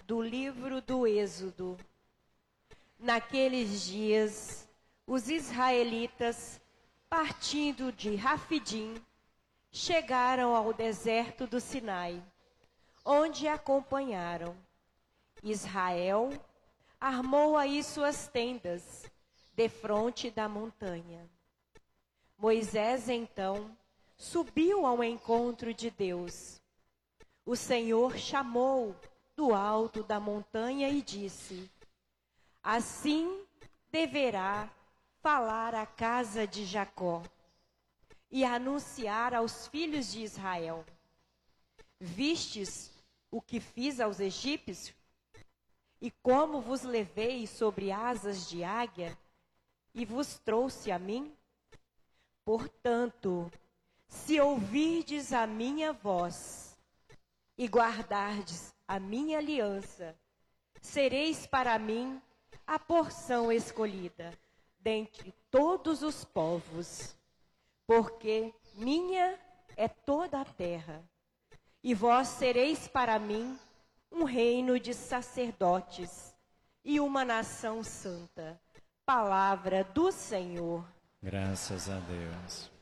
do livro do Êxodo. Naqueles dias, os israelitas, partindo de Rafidim, chegaram ao deserto do Sinai, onde acompanharam. Israel armou aí suas tendas, defronte da montanha. Moisés, então, subiu ao encontro de Deus. O Senhor chamou do alto da montanha e disse: assim deverá falar à casa de Jacó e anunciar aos filhos de Israel: vistes o que fiz aos egípcios? E como vos levei sobre asas de águia e vos trouxe a mim? Portanto, se ouvirdes a minha voz e guardardes a minha aliança, sereis para mim a porção escolhida dentre todos os povos, porque minha é toda a terra, e vós sereis para mim um reino de sacerdotes e uma nação santa. Palavra do Senhor. Graças a Deus.